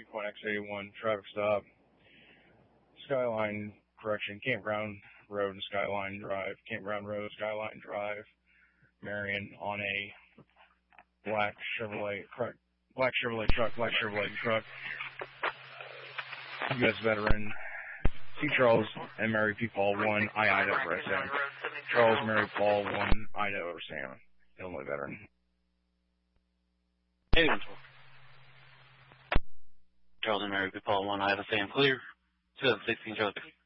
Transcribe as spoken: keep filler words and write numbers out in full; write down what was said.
Point X eighty-one, traffic stop, Skyline, correction, Campground Road and Skyline Drive, Campground Road, Skyline Drive, Marion, on a black Chevrolet, correct, black Chevrolet truck, black Chevrolet truck, U S veteran, C. Charles and Mary P. Paul, one, I, Ida for S M. Charles, Mary, Paul, one, Ida over Sam, Illinois veteran. eighty-one twelve. Charles and Mary P. Paul, one, Ida, Sam, clear. two thousand sixteen Charles.